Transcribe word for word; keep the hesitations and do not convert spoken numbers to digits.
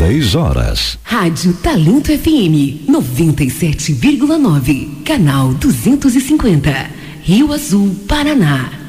dez horas. Rádio Talento F M noventa e sete vírgula nove, canal duzentos e cinquenta, Rio Azul, Paraná.